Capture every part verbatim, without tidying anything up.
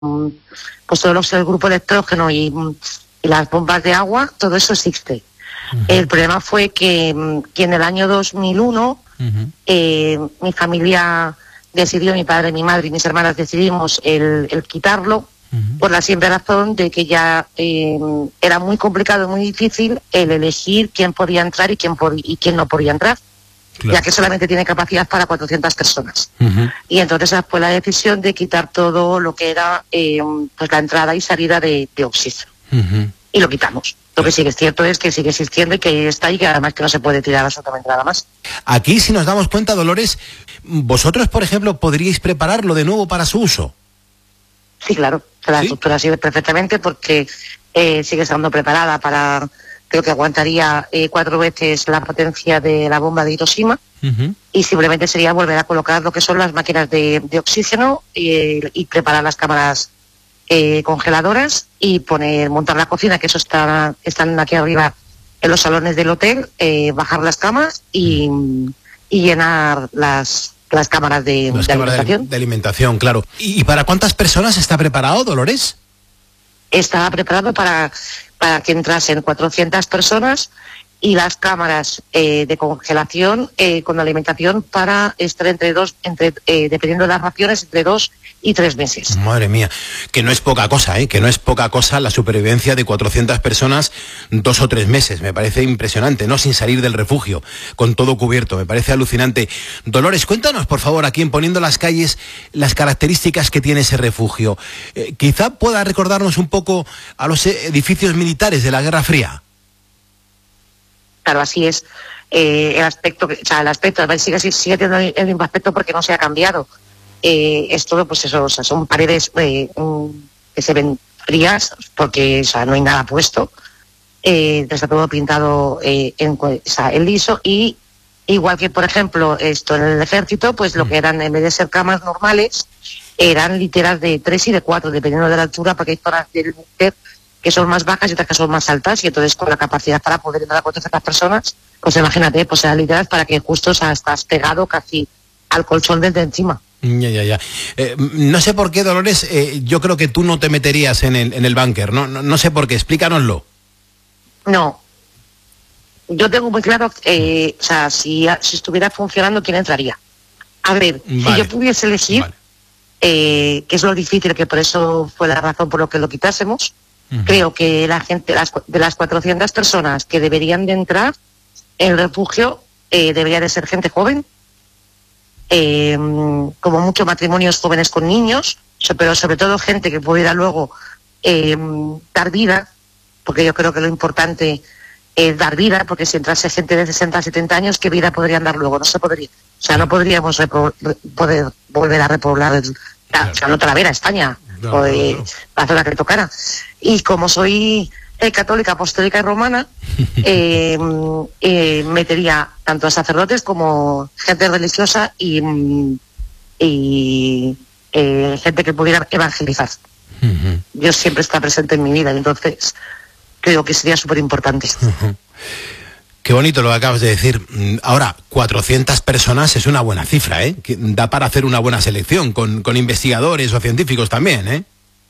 pues todo lo que es el grupo electrógeno y, y las bombas de agua, todo eso existe. Uh-huh. El problema fue que, que en el año dos mil uno uh-huh. eh, mi familia decidió, mi padre, mi madre y mis hermanas decidimos el, el quitarlo, uh-huh. por la simple razón de que ya eh, era muy complicado, muy difícil el elegir quién podía entrar y quién, pod- y quién no podía entrar. Claro. Ya que solamente tiene capacidad para cuatrocientas personas. Uh-huh. Y entonces fue la decisión de quitar todo lo que era eh, pues la entrada y salida de, de oxígeno. Uh-huh. Y lo quitamos. Lo que sí que es cierto es que sigue existiendo y que está ahí, que además que no se puede tirar absolutamente nada más. Aquí, si nos damos cuenta, Dolores, ¿vosotros, por ejemplo, podríais prepararlo de nuevo para su uso? Sí, claro. La ¿Sí? estructura sirve perfectamente porque eh, sigue estando preparada para... Creo que aguantaría eh, cuatro veces la potencia de la bomba de Hiroshima. Uh-huh. Y simplemente sería volver a colocar lo que son las máquinas de, de oxígeno y, y preparar las cámaras eh, congeladoras y poner montar la cocina, que eso está están aquí arriba en los salones del hotel, eh, bajar las camas y, y llenar las, las cámaras de, las de cámaras alimentación. De, de alimentación, claro. ¿Y para cuántas personas está preparado, Dolores? Está preparado para... para que entrasen cuatrocientas personas y las cámaras eh, de congelación eh, con alimentación para estar entre dos, entre eh, dependiendo de las raciones, entre dos y tres meses. Madre mía, que no es poca cosa, ¿eh? Que no es poca cosa la supervivencia de cuatrocientas personas dos o tres meses. Me parece impresionante, ¿no? Sin salir del refugio, con todo cubierto. Me parece alucinante. Dolores, cuéntanos, por favor, aquí en Poniendo las Calles, las características que tiene ese refugio. Eh, quizá pueda recordarnos un poco a los edificios militares de la Guerra Fría. Claro, así es. Eh, el aspecto, o sea, el aspecto sigue, sigue teniendo el mismo aspecto porque no se ha cambiado. Eh, es todo, pues eso, o sea, son paredes eh, que se ven frías porque, o sea, no hay nada puesto. Eh, está todo pintado eh, en, o sea, en liso y igual que, por ejemplo, esto en el ejército, pues lo que eran, en vez de ser camas normales, eran literas de tres y de cuatro, dependiendo de la altura, porque hay zonas del búnker que son más bajas y otras que son más altas, y entonces con la capacidad para poder entrar a cuatrocientas personas, pues imagínate, pues eran literas para que justo, o sea, estás pegado casi al colchón desde encima. Ya, ya, ya. Eh, no sé por qué, Dolores, eh, yo creo que tú no te meterías en el, en el búnker, ¿no? No, no sé por qué, explícanoslo. No. Yo tengo muy claro, eh, o sea, si, si estuviera funcionando, ¿quién entraría? A ver, vale. Si yo pudiese elegir, vale. eh, que es lo difícil, que por eso fue la razón por lo que lo quitásemos, uh-huh. Creo que la gente, las, de las cuatrocientas personas que deberían de entrar, el refugio eh, debería de ser gente joven, eh, como mucho matrimonios jóvenes con niños, pero sobre todo gente que pudiera luego eh, dar vida, porque yo creo que lo importante es dar vida, porque si entrase gente de sesenta a setenta años, ¿qué vida podrían dar luego? No se podría. O sea, no podríamos repro- re- poder volver a repoblar el, la, o sea, no Talavera, España, no, o eh, no, no. la zona que tocara. Y como soy eh, católica, apostólica y romana, eh, eh, metería tanto a sacerdotes como gente religiosa y, y eh, gente que pudiera evangelizar. Uh-huh. Dios siempre está presente en mi vida, entonces creo que sería súper importante. Uh-huh. Qué bonito lo que acabas de decir. Ahora, cuatrocientas personas es una buena cifra, ¿eh? Que da para hacer una buena selección, con, con investigadores o científicos también, ¿eh?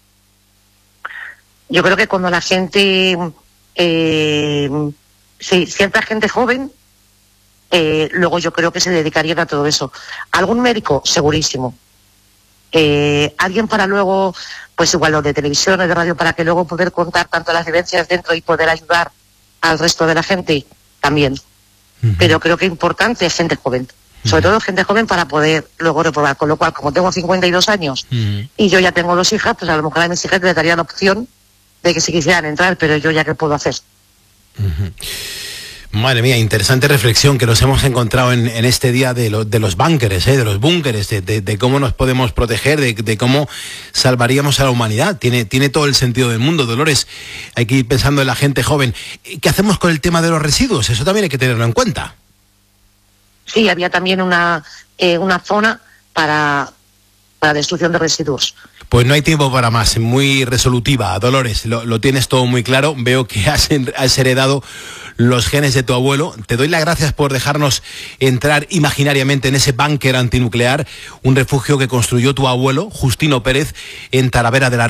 Yo creo que cuando la gente, eh, sí, cierta gente joven, eh, luego yo creo que se dedicarían a todo eso. Algún médico, segurísimo. Eh, alguien para luego, pues igual lo de televisión o de radio, para que luego poder contar tanto las vivencias dentro y poder ayudar al resto de la gente, también. Uh-huh. Pero creo que importante es gente joven. Uh-huh. Sobre todo gente joven para poder luego reprobar. Con lo cual, como tengo cincuenta y dos años uh-huh. y yo ya tengo dos hijas, pues a lo mejor a mis hijas les daría la opción de que si quisieran entrar, pero yo ya qué puedo hacer. Uh-huh. Madre mía, interesante reflexión que nos hemos encontrado en, en este día de, lo, de los búnkeres, ¿eh? de los búnkeres, de, de, de cómo nos podemos proteger, de, de cómo salvaríamos a la humanidad. Tiene, tiene todo el sentido del mundo, Dolores. Hay que ir pensando en la gente joven. ¿Qué hacemos con el tema de los residuos? Eso también hay que tenerlo en cuenta. Sí, había también una, eh, una zona para, para destrucción de residuos. Pues no hay tiempo para más, muy resolutiva, Dolores, lo, lo tienes todo muy claro, veo que has, has heredado los genes de tu abuelo. Te doy las gracias por dejarnos entrar imaginariamente en ese búnker antinuclear, un refugio que construyó tu abuelo, Justino Pérez, en Talavera de la